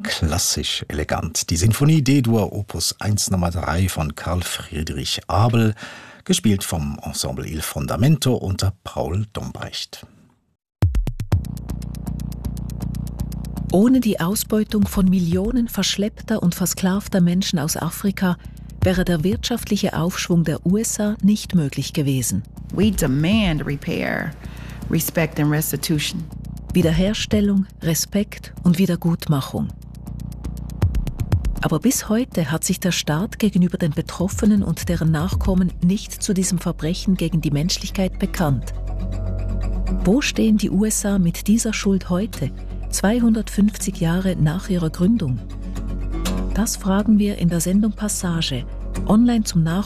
klassisch elegant. Die Sinfonie D-Dur Opus 1 Nummer 3 von Karl Friedrich Abel, gespielt vom Ensemble Il Fondamento unter Paul Dombrecht. Ohne die Ausbeutung von Millionen verschleppter und versklavter Menschen aus Afrika wäre der wirtschaftliche Aufschwung der USA nicht möglich gewesen. We demand repair, respect and restitution. Wiederherstellung, Respekt und Wiedergutmachung. Aber bis heute hat sich der Staat gegenüber den Betroffenen und deren Nachkommen nicht zu diesem Verbrechen gegen die Menschlichkeit bekannt. Wo stehen die USA mit dieser Schuld heute, 250 Jahre nach ihrer Gründung? Das fragen wir in der Sendung Passage, online zum Nachhören